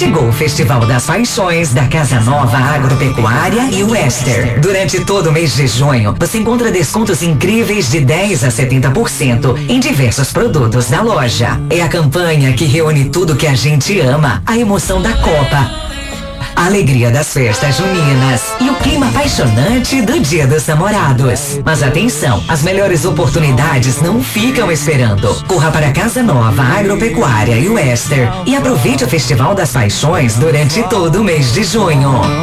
Chegou o Festival das Paixões da Casa Nova Agropecuária e Wester. Durante todo o mês de junho, você encontra descontos incríveis de 10 a 70% em diversos produtos da loja. É a campanha que reúne tudo que a gente ama, a emoção da Copa, a alegria das festas juninas e o clima apaixonante do Dia dos Namorados. Mas atenção, as melhores oportunidades não ficam esperando. Corra para a Casa Nova Agropecuária e Wester e aproveite o Festival das Paixões durante todo o mês de junho.